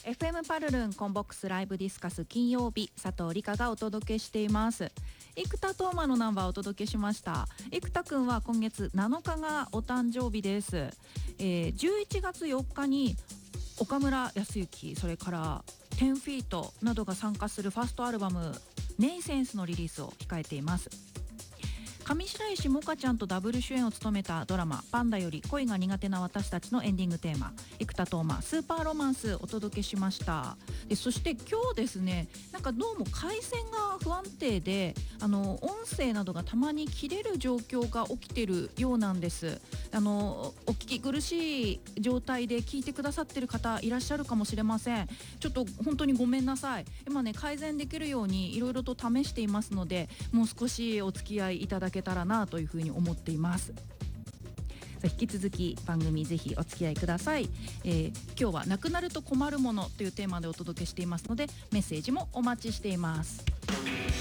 FM パルルンコンボックスライブディスカス金曜日、佐藤理香がお届けしています。生田斗真のナンバーをお届けしました。生田くんは今月7日がお誕生日です。11月4日に岡村康之、それから10フィートなどが参加するファーストアルバムネイセンスのリリースを控えています。上白石萌歌ちゃんとダブル主演を務めたドラマパンダより恋が苦手な私たちのエンディングテーマ、生田斗真スーパーロマンスお届けしました。でそして今日ですね、なんかどうも回線が不安定で音声などがたまに切れる状況が起きてるようなんです。お聞き苦しい状態で聞いてくださってる方いらっしゃるかもしれません。ちょっと本当にごめんなさい。今ね、改善できるようにいろいろと試していますので、もう少しお付き合いいただけたらなというふうに思っています。引き続き番組ぜひお付き合いください。今日はなくなると困るものというテーマでお届けしていますので、メッセージもお待ちしています。